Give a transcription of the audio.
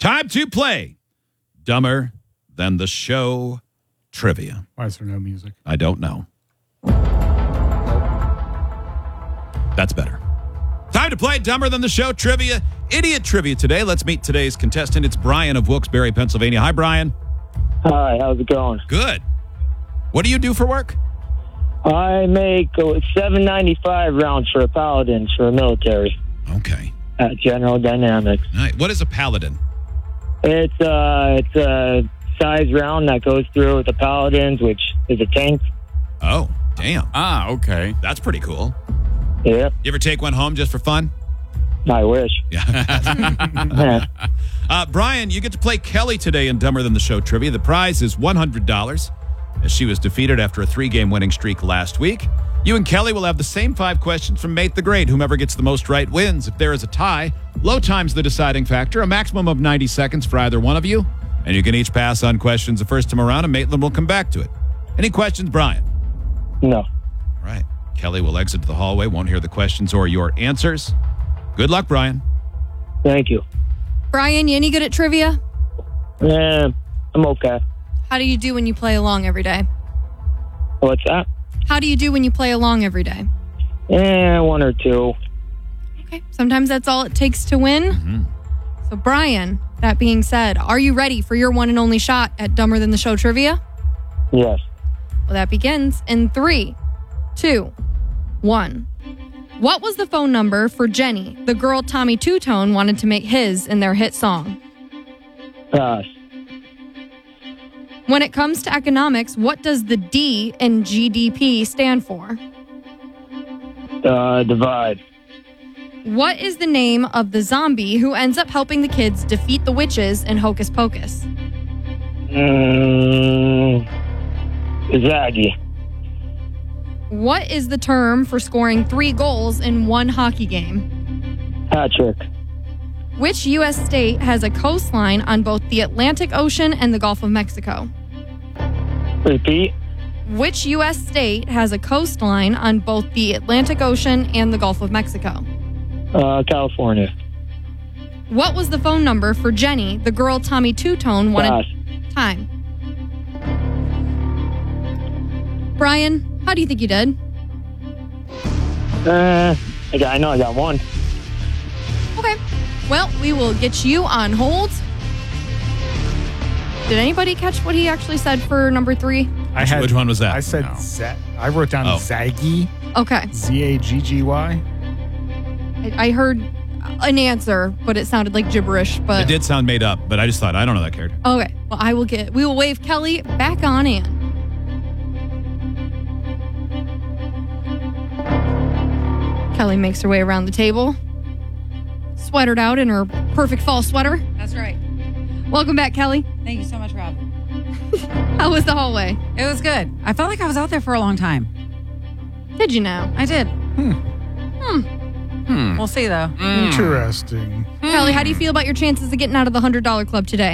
Time to play Dumber Than the Show trivia. Why is there no music? I don't know. That's better. Time to play Dumber Than the Show trivia. Idiot trivia today. Let's meet today's contestant. It's Brian of Wilkes-Barre, Pennsylvania. Hi, Brian. Hi, how's it going? Good. What do you do for work? I make $7.95 rounds for a Paladins for the military Okay. at General Dynamics. All right. What is a paladin? It's a size round that goes through with the Paladins, which is a tank. Oh, damn. Ah, okay. That's pretty cool. Yep, You ever take one home just for fun? I wish. Yeah. Brian, you get to play Kelly today in Dumber Than the Show trivia. The prize is $100 as she was defeated after a 3-game winning streak last week. You and Kelly will have the same 5 questions from Mate the Great. Whomever gets the most right wins. If there is a tie, low time's the deciding factor. A maximum of 90 seconds for either one of you. And you can each pass on questions the first time around, and Maitland will come back to it. Any questions, Brian? No. All right. Kelly will exit the hallway, won't hear the questions or your answers. Good luck, Brian. Thank you. Brian, you any good at trivia? I'm okay. How do you do when you play along every day? What's that? How do you do when you play along every day? 1 or 2. Okay. Sometimes that's all it takes to win. Mm-hmm. So, Brian, that being said, are you ready for your one and only shot at Dumber Than the Show trivia? Yes. Well, that begins in 3, 2, 1. What was the phone number for Jenny, the girl Tommy Two-Tone wanted to make his in their hit song? Pass. When it comes to economics, what does the D in GDP stand for? Divide. What is the name of the zombie who ends up helping the kids defeat the witches in Hocus Pocus? Zaggy. What is the term for scoring 3 goals in one hockey game? Hat trick. Which U.S. state has a coastline on both the Atlantic Ocean and the Gulf of Mexico? Repeat. Which U.S. state has a coastline on both the Atlantic Ocean and the Gulf of Mexico? California. What was the phone number for Jenny, the girl Tommy Two-Tone wanted? Pass. Time. Brian, how do you think you did? I know I got 1. Okay. Well, we will get you on hold. Did anybody catch what he actually said for number 3? Which one was that? I said I wrote down Zaggy. Okay. Zaggy. I heard an answer, but it sounded like gibberish. But It did sound made up, but I just thought, I don't know that character. Okay. Well, we will wave Kelly back on in. Kelly makes her way around the table, sweatered out in her perfect fall sweater. That's right. Welcome back, Kelly. Thank you so much, Rob. How was the hallway? It was good. I felt like I was out there for a long time. Did you now? I did. We'll see, though. Interesting. Kelly, how do you feel about your chances of getting out of the $100 club today?